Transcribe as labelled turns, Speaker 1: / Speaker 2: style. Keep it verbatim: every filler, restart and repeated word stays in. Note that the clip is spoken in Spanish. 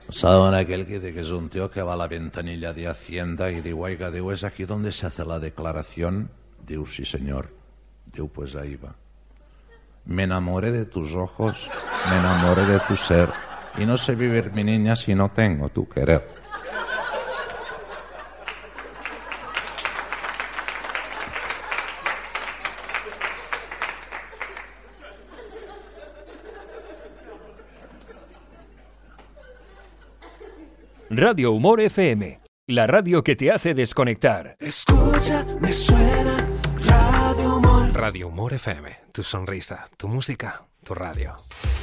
Speaker 1: ¿Saben aquel que dice que es un tío que va a la ventanilla de Hacienda y digo, oiga, digo, ¿es aquí donde se hace la declaración? Digo, sí, señor. Digo, pues ahí va. Me enamoré de tus ojos, me enamoré de tu ser, y no sé vivir, mi niña, si no tengo tu querer.
Speaker 2: Radio Humor F M, la radio que te hace desconectar.
Speaker 3: Escucha, me suena Radio Humor.
Speaker 4: Radio Humor F M, tu sonrisa, tu música, tu radio.